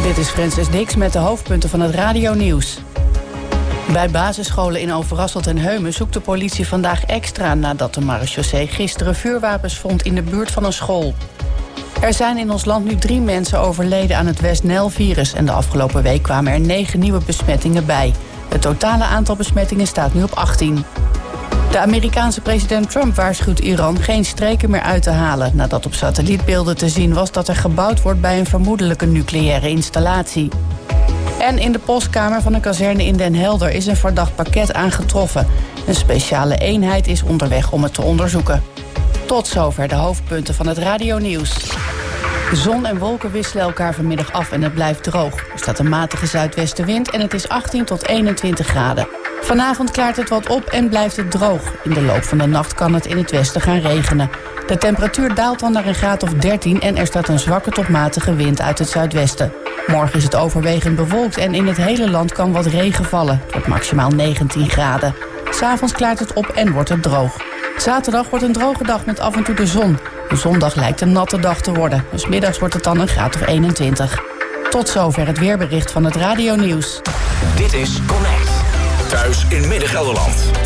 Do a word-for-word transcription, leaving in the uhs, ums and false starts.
Dit is Frances Dix met de hoofdpunten van het radionieuws. Bij basisscholen in Overasselt en Heumen zoekt de politie vandaag extra nadat de marechaussee gisteren vuurwapens vond in de buurt van een school. Er zijn in ons land nu drie mensen overleden aan het West-Nile-virus en de afgelopen week kwamen er negen nieuwe besmettingen bij. Het totale aantal besmettingen staat nu op achttien. De Amerikaanse president Trump waarschuwt Iran geen streken meer uit te halen nadat op satellietbeelden te zien was dat er gebouwd wordt bij een vermoedelijke nucleaire installatie. En in de postkamer van een kazerne in Den Helder is een verdacht pakket aangetroffen. Een speciale eenheid is onderweg om het te onderzoeken. Tot zover de hoofdpunten van het radionieuws. Zon en wolken wisselen elkaar vanmiddag af en het blijft droog. Er staat een matige zuidwestenwind en het is achttien tot eenentwintig graden. Vanavond klaart het wat op en blijft het droog. In de loop van de nacht kan het in het westen gaan regenen. De temperatuur daalt dan naar een graad of dertien en er staat een zwakke tot matige wind uit het zuidwesten. Morgen is het overwegend bewolkt en in het hele land kan wat regen vallen. Het wordt maximaal negentien graden. 'S Avonds klaart het op en wordt het droog. Zaterdag wordt een droge dag met af en toe de zon. Zondag lijkt een natte dag te worden. Dus middags wordt het dan een graad of eenentwintig. Tot zover het weerbericht van het radionieuws. Dit is Connect. Thuis in Midden-Gelderland.